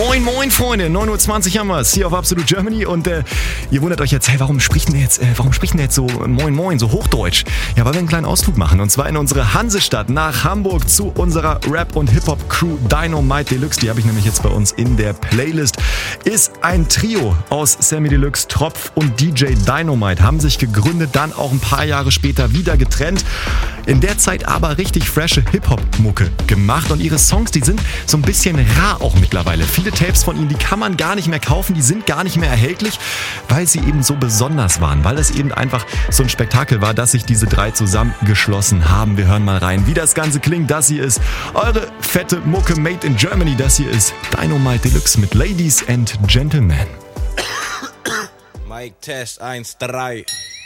Moin, moin, Freunde. 9.20 Uhr haben wir es hier auf Absolute Germany. Und ihr wundert euch jetzt, hey, warum spricht denn der jetzt so Moin, moin, so Hochdeutsch? Ja, weil wir einen kleinen Ausflug machen. Und zwar in unsere Hansestadt nach Hamburg zu unserer Rap- und Hip-Hop-Crew Dynamite Deluxe. Die habe ich nämlich jetzt bei uns in der Playlist. Ist ein Trio aus Sammy Deluxe, Tropf und DJ Dynamite. Haben sich gegründet, dann auch ein paar Jahre später wieder getrennt. In der Zeit aber richtig frische Hip-Hop-Mucke gemacht. Und ihre Songs, die sind so ein bisschen rar auch mittlerweile. Viele Tapes von ihnen, die kann man gar nicht mehr kaufen, die sind gar nicht mehr erhältlich, weil sie eben so besonders waren, weil es eben einfach so ein Spektakel war, dass sich diese drei zusammengeschlossen haben. Wir hören mal rein, wie das Ganze klingt. Das hier ist eure fette Mucke made in Germany. Das hier ist Dynamite Deluxe mit Ladies and Gentlemen. Mic Test 1, 3.